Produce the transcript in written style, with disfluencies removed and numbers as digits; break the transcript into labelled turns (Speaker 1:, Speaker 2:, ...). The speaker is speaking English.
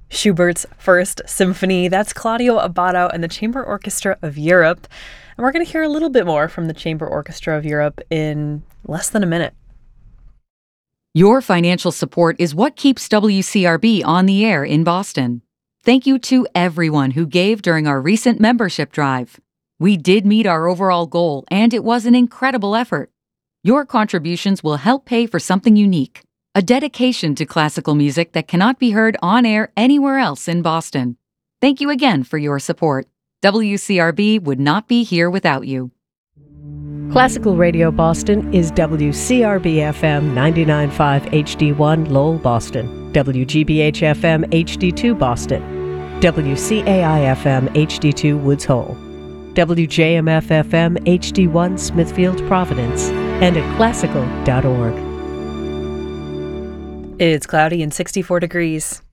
Speaker 1: Schubert's First Symphony. That's Claudio Abbado and the Chamber Orchestra of Europe. And we're going to hear a little bit more from the Chamber Orchestra of Europe in less than a minute.
Speaker 2: Your financial support is what keeps WCRB on the air in Boston. Thank you to everyone who gave during our recent membership drive. We did meet our overall goal, and it was an incredible effort. Your contributions will help pay for something unique, a dedication to classical music that cannot be heard on air anywhere else in Boston. Thank you again for your support. WCRB would not be here without you.
Speaker 3: Classical Radio Boston is WCRB-FM 99.5 HD1 Lowell, Boston, WGBH-FM HD2 Boston, WCAI-FM HD2 Woods Hole, WJMF-FM HD1 Smithfield, Providence, and at classical.org.
Speaker 1: It's cloudy and 64 degrees.